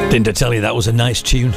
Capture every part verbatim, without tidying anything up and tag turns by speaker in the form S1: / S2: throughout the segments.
S1: Didn't I tell you that was a nice tune?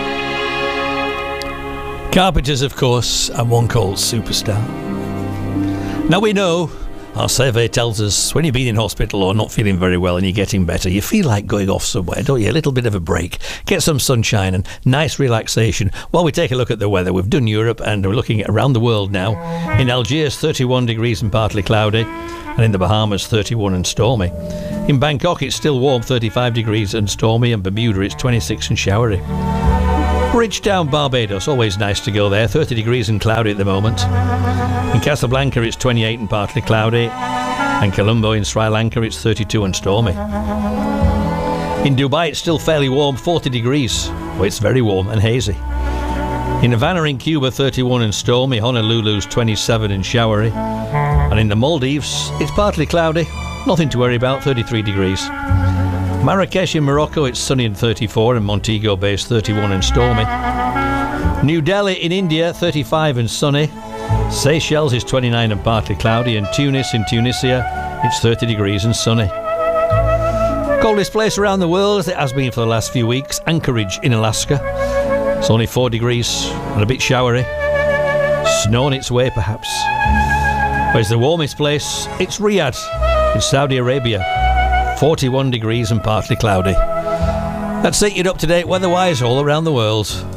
S1: Carpenters, of course, and one called Superstar. Now we know, our survey tells us, when you've been in hospital or not feeling very well and you're getting better, you feel like going off somewhere, don't you? A little bit of a break. Get some sunshine and nice relaxation. While we take a look at the weather, we've done Europe and we're looking at around the world now. In Algiers, thirty-one degrees and partly cloudy. And in the Bahamas, thirty-one and stormy. In Bangkok, it's still warm, thirty-five degrees and stormy. And Bermuda, it's twenty-six and showery. Bridgetown, Barbados, always nice to go there, thirty degrees and cloudy at the moment. In Casablanca, it's twenty-eight and partly cloudy. And Colombo in Sri Lanka, it's thirty-two and stormy. In Dubai, it's still fairly warm, forty degrees. Well, it's very warm and hazy. In Havana in Cuba, thirty-one and stormy. Honolulu's twenty-seven and showery. And in the Maldives, it's partly cloudy, nothing to worry about, thirty-three degrees. Marrakesh in Morocco, it's sunny and thirty-four, and Montego Bay is thirty-one and stormy. New Delhi in India, thirty-five and sunny. Seychelles is twenty-nine and partly cloudy, and Tunis in Tunisia, it's thirty degrees and sunny. Coldest place around the world, as it has been for the last few weeks, Anchorage in Alaska. It's only four degrees and a bit showery. Snow on its way, perhaps. Where's the warmest place? It's Riyadh in Saudi Arabia. forty-one degrees and partly cloudy. That's it, you're up to date weather-wise all around the world.